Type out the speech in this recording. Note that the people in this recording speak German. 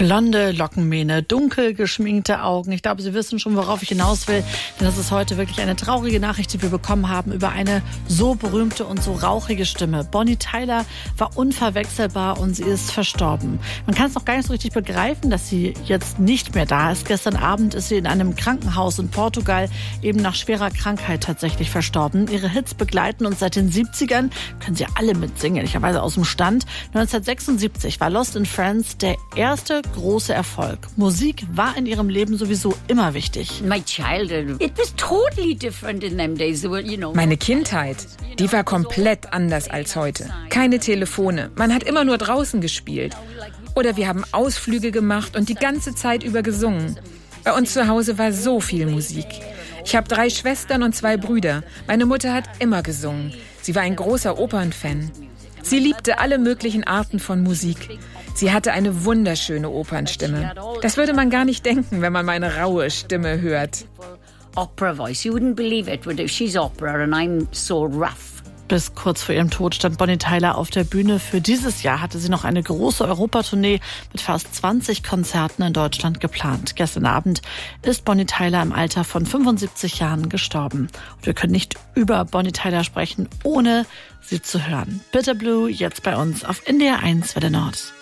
Blonde Lockenmähne, dunkel geschminkte Augen. Ich glaube, Sie wissen schon, worauf ich hinaus will. Denn das ist heute wirklich eine traurige Nachricht, die wir bekommen haben über eine so berühmte und so rauchige Stimme. Bonnie Tyler war unverwechselbar und sie ist verstorben. Man kann es noch gar nicht so richtig begreifen, dass sie jetzt nicht mehr da ist. Gestern Abend ist sie in einem Krankenhaus in Portugal eben nach schwerer Krankheit tatsächlich verstorben. Ihre Hits begleiten uns seit den 70ern. Können Sie alle mitsingen, ehrlicherweise aus dem Stand. 1976 war Lost in Friends der erste große Erfolg. Musik war in ihrem Leben sowieso immer wichtig. Meine Kindheit, die war komplett anders als heute. Keine Telefone, man hat immer nur draußen gespielt. Oder wir haben Ausflüge gemacht und die ganze Zeit über gesungen. Bei uns zu Hause war so viel Musik. Ich habe 3 Schwestern und 2 Brüder. Meine Mutter hat immer gesungen. Sie war ein großer Opernfan. Sie liebte alle möglichen Arten von Musik. Sie hatte eine wunderschöne Opernstimme. Das würde man gar nicht denken, wenn man meine raue Stimme hört. Opera voice. You wouldn't believe it, but she's opera and I'm so rough. Bis kurz vor ihrem Tod stand Bonnie Tyler auf der Bühne. Für dieses Jahr hatte sie noch eine große Europatournee mit fast 20 Konzerten in Deutschland geplant. Gestern Abend ist Bonnie Tyler im Alter von 75 Jahren gestorben. Und wir können nicht über Bonnie Tyler sprechen, ohne sie zu hören. Bitter Blue jetzt bei uns auf NDR 1 Welle Nord.